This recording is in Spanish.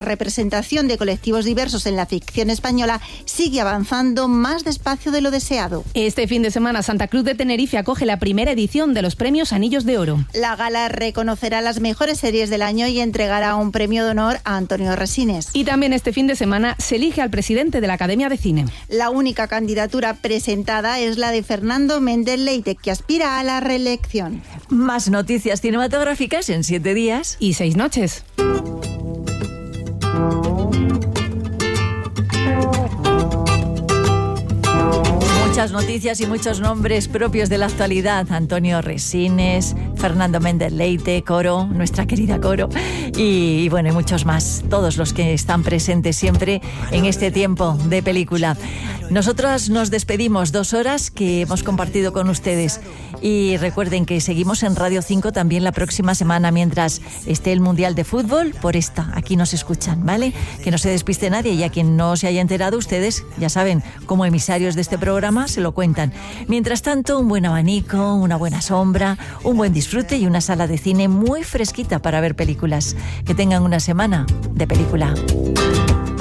representación de colectivos diversos en la ficción española sigue avanzando más despacio de lo deseado. Este fin de semana Santa Cruz de Tenerife acoge la primera edición de los premios Anillos de Oro. La gala reconocerá las mejores series del año y entregará un premio de honor a Antonio Resines. Y también este fin de semana se elige al presidente de la Academia de Cine. La única candidatura presentada es la de Fernando Méndez Leite, que aspira a la reelección. Más noticias cinematográficas en 7 días y 6 noches. Muchas noticias y muchos nombres propios de la actualidad. Antonio Resines, Fernando Méndez Leite, Coro, nuestra querida Coro, y bueno, y muchos más. Todos los que están presentes siempre en este tiempo de película. Nosotras nos despedimos, 2 horas que hemos compartido con ustedes. Y recuerden que seguimos en Radio 5 también la próxima semana, mientras esté el Mundial de Fútbol. Por aquí nos escuchan, ¿vale? Que no se despiste nadie, y a quien no se haya enterado, ustedes, ya saben, como emisarios de este programa, se lo cuentan. Mientras tanto, un buen abanico, una buena sombra, un buen disfrute y una sala de cine muy fresquita para ver películas. Que tengan una semana de película.